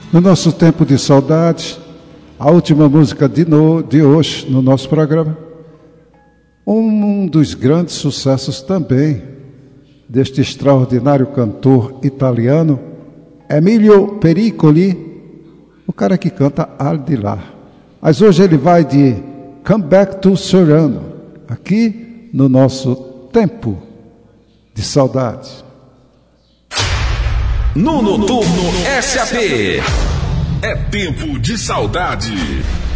No nosso tempo de saudade, a última música de hoje no nosso programa, um dos grandes sucessos também deste extraordinário cantor italiano, Emilio Pericoli, o cara que canta Al di là. Mas hoje ele vai de Come Back to Serrano, aqui no nosso tempo de saudade. No Noturno SAP. É tempo de saudade.